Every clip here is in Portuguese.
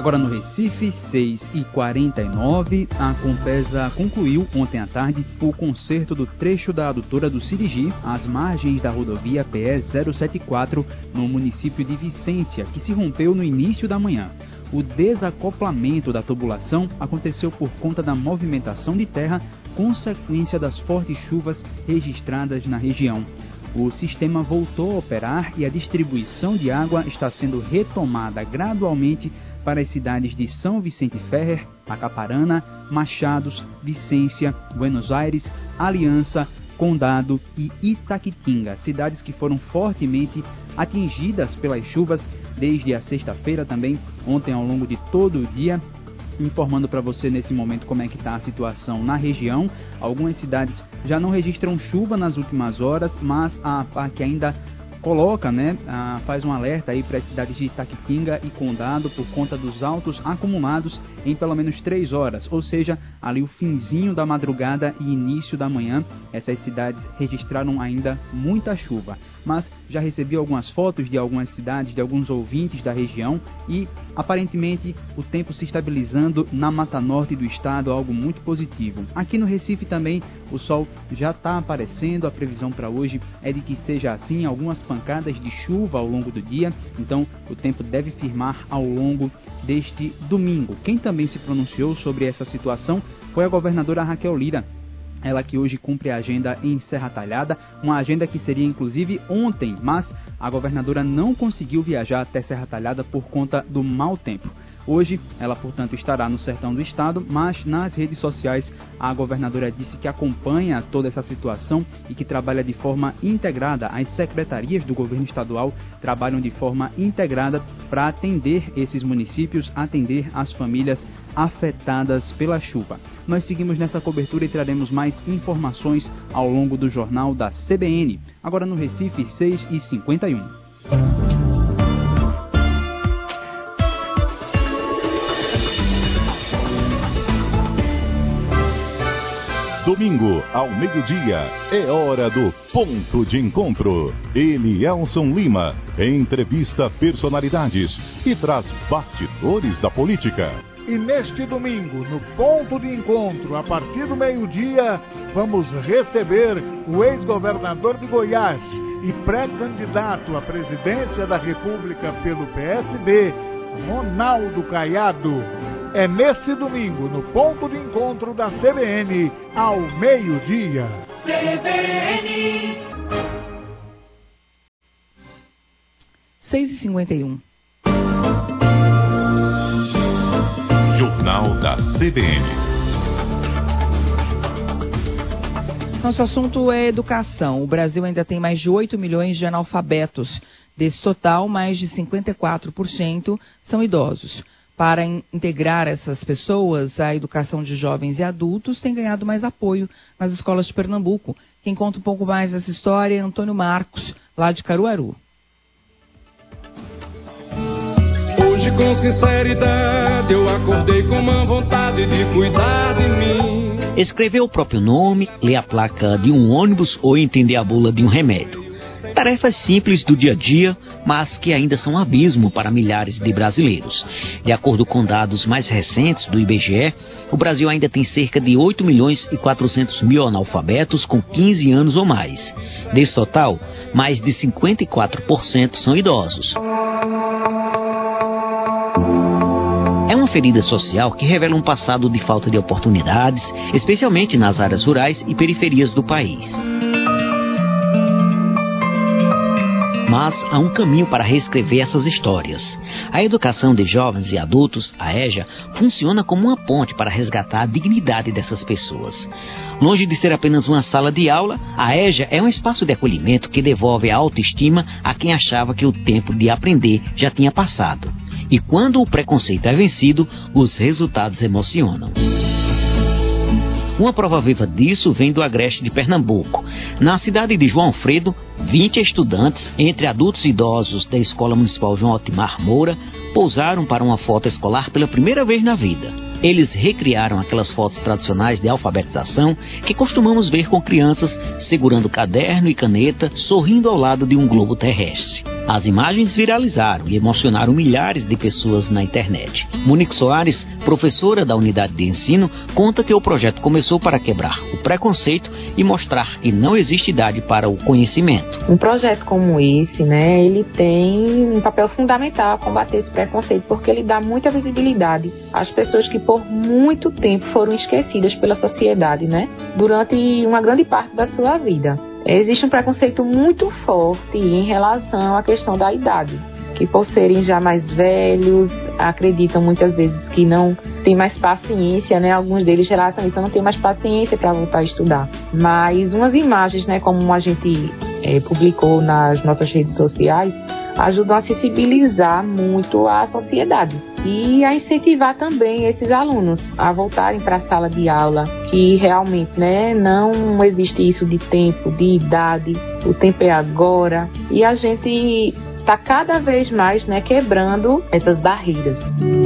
Agora no Recife, 6h49, a Compesa concluiu ontem à tarde o conserto do trecho da adutora do Sirigi, às margens da rodovia PE 074, no município de Vicência, que se rompeu no início da manhã. O desacoplamento da tubulação aconteceu por conta da movimentação de terra, consequência das fortes chuvas registradas na região. O sistema voltou a operar e a distribuição de água está sendo retomada gradualmente para as cidades de São Vicente Ferrer, Acaparana, Machados, Vicência, Buenos Aires, Aliança, Condado e Itaquitinga, cidades que foram fortemente atingidas pelas chuvas desde a sexta-feira também, ontem ao longo de todo o dia. Informando para você nesse momento como é que está a situação na região. Algumas cidades já não registram chuva nas últimas horas, mas a PAC ainda coloca, faz um alerta aí para as cidades de Itaquitinga e Condado por conta dos altos acumulados em pelo menos 3 horas, ou seja, ali o finzinho da madrugada e início da manhã. Essas cidades registraram ainda muita chuva, mas já recebi algumas fotos de algumas cidades, de alguns ouvintes da região e aparentemente o tempo se estabilizando na Mata Norte do estado, algo muito positivo. Aqui no Recife também o sol já está aparecendo, a previsão para hoje é de que seja assim, algumas pancadas de chuva ao longo do dia, então o tempo deve firmar ao longo deste domingo. Quem também se pronunciou sobre essa situação foi a governadora Raquel Lira. Ela que hoje cumpre a agenda em Serra Talhada, uma agenda que seria inclusive ontem, mas a governadora não conseguiu viajar até Serra Talhada por conta do mau tempo. Hoje, ela, portanto, estará no sertão do estado, mas nas redes sociais a governadora disse que acompanha toda essa situação e que trabalha de forma integrada. As secretarias do governo estadual trabalham de forma integrada para atender esses municípios, atender as famílias afetadas pela chuva. Nós seguimos nessa cobertura e traremos mais informações ao longo do jornal da CBN. Agora no Recife, 6h51. Domingo, ao meio-dia, é hora do Ponto de Encontro. Elielson Lima entrevista personalidades e traz bastidores da política. E neste domingo, no Ponto de Encontro, a partir do meio-dia, vamos receber o ex-governador de Goiás e pré-candidato à presidência da República pelo PSD, Ronaldo Caiado. É nesse domingo, no Ponto de Encontro da CBN, ao meio-dia. CBN 6h51. Jornal da CBN. Nosso assunto é educação. O Brasil ainda tem mais de 8 milhões de analfabetos. Desse total, mais de 54% são idosos. Para integrar essas pessoas, a educação de jovens e adultos tem ganhado mais apoio nas escolas de Pernambuco. Quem conta um pouco mais dessa história é Antônio Marcos, lá de Caruaru. Hoje com sinceridade eu acordei com uma vontade de cuidar de mim. Escrever o próprio nome, ler a placa de um ônibus ou entender a bula de um remédio. Tarefas simples do dia a dia, mas que ainda são um abismo para milhares de brasileiros. De acordo com dados mais recentes do IBGE, o Brasil ainda tem cerca de 8 milhões e 400 mil analfabetos com 15 anos ou mais. Desse total, mais de 54% são idosos. É uma ferida social que revela um passado de falta de oportunidades, especialmente nas áreas rurais e periferias do país. Mas há um caminho para reescrever essas histórias. A educação de jovens e adultos, a EJA, funciona como uma ponte para resgatar a dignidade dessas pessoas. Longe de ser apenas uma sala de aula, a EJA é um espaço de acolhimento que devolve a autoestima a quem achava que o tempo de aprender já tinha passado. E quando o preconceito é vencido, os resultados emocionam. Uma prova viva disso vem do Agreste de Pernambuco. Na cidade de João Alfredo, 20 estudantes, entre adultos e idosos da Escola Municipal João Otimar Moura, pousaram para uma foto escolar pela primeira vez na vida. Eles recriaram aquelas fotos tradicionais de alfabetização que costumamos ver com crianças segurando caderno e caneta, sorrindo ao lado de um globo terrestre. As imagens viralizaram e emocionaram milhares de pessoas na internet. Monique Soares, professora da unidade de ensino, conta que o projeto começou para quebrar o preconceito e mostrar que não existe idade para o conhecimento. Um projeto como esse, né, ele tem um papel fundamental a combater esse preconceito, porque ele dá muita visibilidade às pessoas que por muito tempo foram esquecidas pela sociedade, né, durante uma grande parte da sua vida. Existe um preconceito muito forte em relação à questão da idade, que por serem já mais velhos, acreditam muitas vezes que não tem mais paciência, né? Alguns deles relatam isso, não tem mais paciência para voltar a estudar. Mas umas imagens, né, como a gente publicou nas nossas redes sociais, ajudam a sensibilizar muito a sociedade e a incentivar também esses alunos a voltarem para a sala de aula, que realmente, né, não existe isso de tempo, de idade, o tempo é agora, e a gente está cada vez mais, né, quebrando essas barreiras.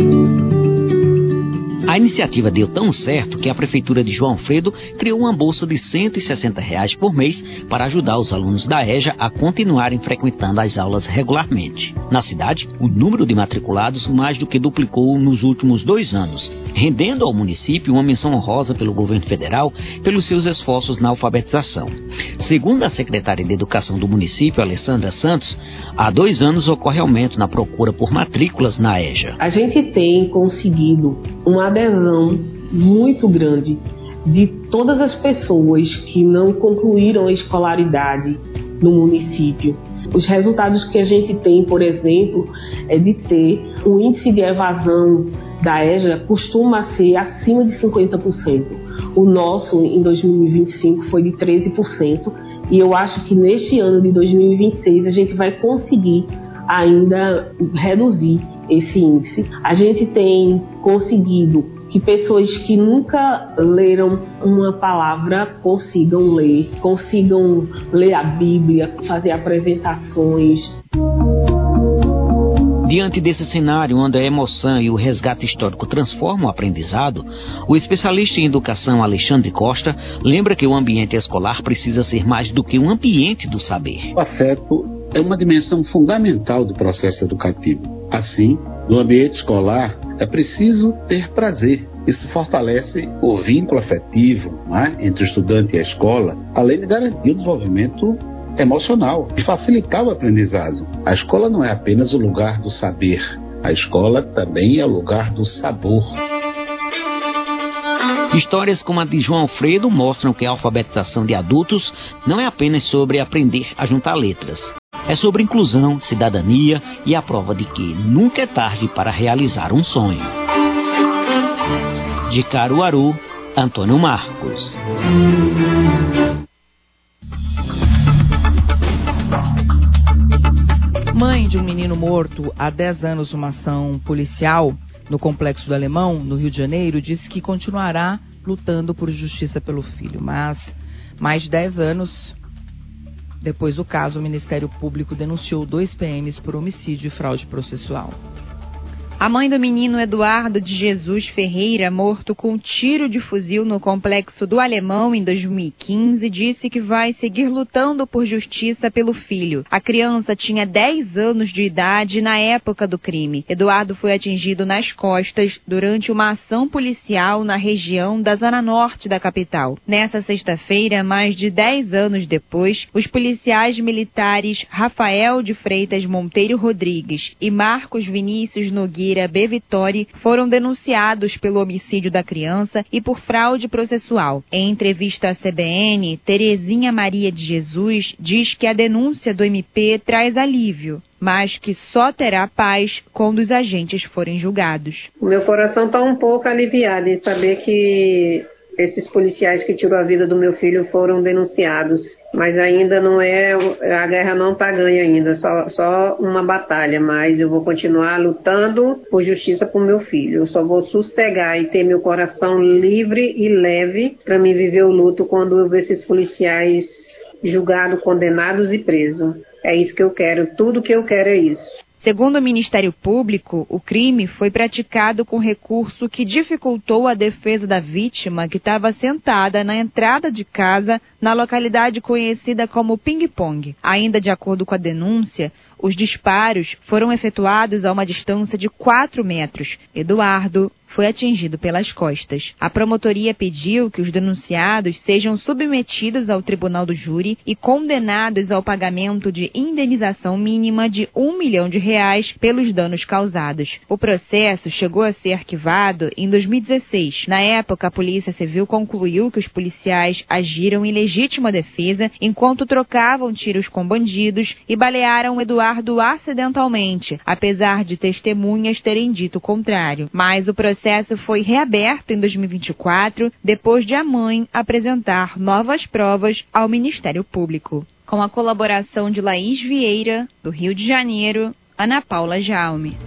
A iniciativa deu tão certo que a Prefeitura de João Alfredo criou uma bolsa de R$ 160 por mês para ajudar os alunos da EJA a continuarem frequentando as aulas regularmente. Na cidade, o número de matriculados mais do que duplicou nos últimos 2 anos, rendendo ao município uma menção honrosa pelo governo federal pelos seus esforços na alfabetização. Segundo a secretária de Educação do município, Alessandra Santos, há 2 anos ocorre aumento na procura por matrículas na EJA. A gente tem conseguido uma adesão muito grande de todas as pessoas que não concluíram a escolaridade no município. Os resultados que a gente tem, por exemplo, é de ter um índice de evasão da EJA costuma ser acima de 50%. O nosso, em 2025, foi de 13%, e eu acho que neste ano de 2026 a gente vai conseguir ainda reduzir esse índice. A gente tem conseguido que pessoas que nunca leram uma palavra consigam ler a Bíblia, fazer apresentações. Diante desse cenário onde a emoção e o resgate histórico transformam o aprendizado, o especialista em educação Alexandre Costa lembra que o ambiente escolar precisa ser mais do que um ambiente do saber. O afeto é uma dimensão fundamental do processo educativo. Assim, no ambiente escolar, é preciso ter prazer. Isso fortalece o vínculo afetivo, né, entre o estudante e a escola, além de garantir o desenvolvimento emocional e facilitar o aprendizado. A escola não é apenas o lugar do saber, a escola também é o lugar do sabor. Histórias como a de João Alfredo mostram que a alfabetização de adultos não é apenas sobre aprender a juntar letras. É sobre inclusão, cidadania e a prova de que nunca é tarde para realizar um sonho. De Caruaru, Antônio Marcos. Mãe de um menino morto há 10 anos numa ação policial no Complexo do Alemão, no Rio de Janeiro, disse que continuará lutando por justiça pelo filho. Mas, mais de 10 anos depois do caso, o Ministério Público denunciou 2 PMs por homicídio e fraude processual. A mãe do menino Eduardo de Jesus Ferreira, morto com um tiro de fuzil no Complexo do Alemão em 2015, disse que vai seguir lutando por justiça pelo filho. A criança tinha 10 anos de idade na época do crime. Eduardo foi atingido nas costas durante uma ação policial na região da Zona Norte da capital. Nessa sexta-feira, mais de 10 anos depois, os policiais militares Rafael de Freitas Monteiro Rodrigues e Marcos Vinícius Nogueira B. Vittori foram denunciados pelo homicídio da criança e por fraude processual. Em entrevista à CBN, Terezinha Maria de Jesus diz que a denúncia do MP traz alívio, mas que só terá paz quando os agentes forem julgados. O meu coração está um pouco aliviado em saber que esses policiais que tirou a vida do meu filho foram denunciados. Mas ainda não é, a guerra não está ganha ainda, só uma batalha, mas eu vou continuar lutando por justiça para o meu filho. Eu só vou sossegar e ter meu coração livre e leve para mim viver o luto quando eu ver esses policiais julgados, condenados e presos. É isso que eu quero, tudo que eu quero é isso. Segundo o Ministério Público, o crime foi praticado com recurso que dificultou a defesa da vítima, que estava sentada na entrada de casa, na localidade conhecida como Ping Pong. Ainda de acordo com a denúncia, Os disparos foram efetuados a uma distância de 4 metros. Eduardo foi atingido pelas costas. A promotoria pediu que os denunciados sejam submetidos ao tribunal do júri e condenados ao pagamento de indenização mínima de R$1 milhão pelos danos causados. O processo chegou a ser arquivado em 2016. Na época, a Polícia Civil concluiu que os policiais agiram em legítima defesa enquanto trocavam tiros com bandidos e balearam Eduardo acidentalmente, apesar de testemunhas terem dito o contrário. Mas o processo foi reaberto em 2024, depois de a mãe apresentar novas provas ao Ministério Público. Com a colaboração de Laís Vieira, do Rio de Janeiro, Ana Paula Jaume.